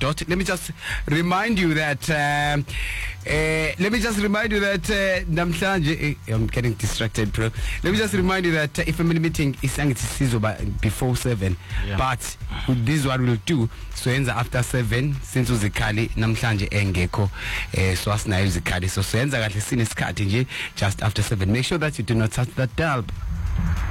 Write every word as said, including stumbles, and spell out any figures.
dot. Let me just remind you that um, uh, let me just remind you that uh, namhlanje uh, I'm getting distracted, bro. Let me just remind you that uh, if a meeting is before seven, yeah. but this one will do so ends after seven since uzikali namhlanje engekho eh so asinayo izikali so senza kahle sinesikhathi nje just after seven. Make sure that you do not touch that dial.